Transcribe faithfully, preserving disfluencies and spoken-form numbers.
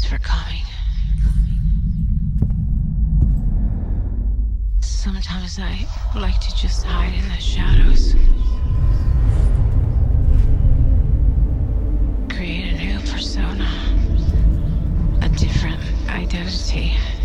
for coming. Sometimes I like to just hide in the shadows. Create a new persona. A different identity.